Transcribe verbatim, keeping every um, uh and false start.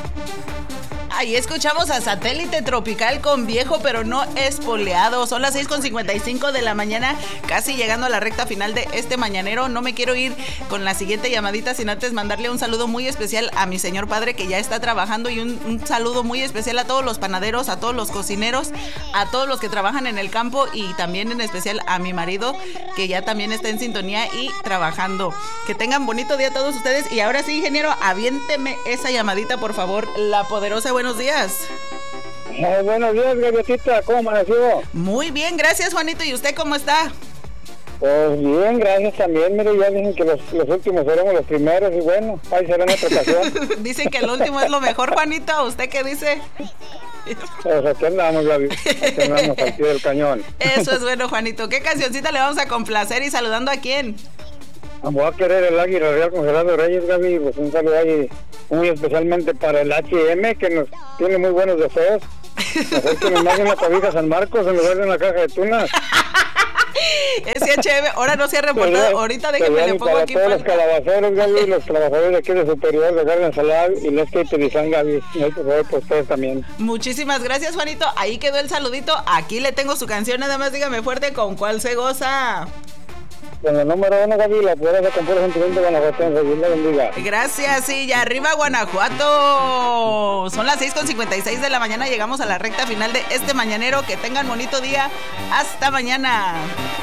Ahí escuchamos a Satélite Tropical con Viejo pero no espoleado. Son las seis con cincuenta y cinco de la mañana, casi llegando a la recta final de este mañanero. No me quiero ir con la siguiente llamadita sin antes mandarle un saludo muy especial a mi señor padre que ya está trabajando, y un, un saludo muy especial a todos los panaderos, a todos los cocineros, a todos los que trabajan en el campo, y también en especial a mi marido que ya también está en sintonía y trabajando. Que tengan bonito día todos ustedes. Y ahora sí, ingeniero, aviénteme esa llamadita, por favor. La Poderosa, buenos días. Eh, buenos días, Gaviotita, ¿cómo amaneció? Muy bien, gracias, Juanito. ¿Y usted cómo está? Pues bien, gracias también. Mire, ya dicen que los, los últimos seremos los primeros, y bueno, ahí será en otra ocasión. Dicen que el último es lo mejor, Juanito. ¿Usted qué dice? Pues aquí andamos, Gaby, aquí andamos al pie del cañón. Eso es bueno, Juanito. ¿Qué cancioncita le vamos a complacer y saludando a quién? Voy a querer el Águila Real con Gerardo Reyes, Gaby. Pues un saludo ahí muy especialmente para el H M, que nos tiene muy buenos deseos. Mejor que nos manden una cobija San Marcos en lugar de una caja de tunas. Ese H M, ahora no se ha reportado. Ahorita déjeme le pongo para aquí. Para todos falta. los calabaceros, Gaby, los trabajadores de aquí de Superior, de Garden Salad y los que utilizan, Gaby. Y por favor, pues ustedes también. Muchísimas gracias, Juanito. Ahí quedó el saludito. Aquí le tengo su canción. Nada más dígame fuerte con cuál se goza. Con el número uno, Gaby, la poderosa con puro sentimiento guanajuatense. Dios la bendiga. Gracias, y ya arriba Guanajuato. Son las seis con cincuenta y seis de la mañana. Llegamos a la recta final de este mañanero. Que tengan bonito día. Hasta mañana.